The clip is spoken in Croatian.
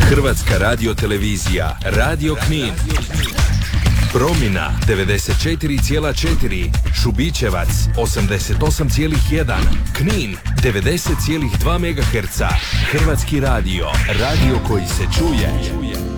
Hrvatska radiotelevizija, Radio Knin. Promina 94,4, Šubićevac 88,1, Knin 90,2 MHz. Hrvatski radio, radio koji se čuje.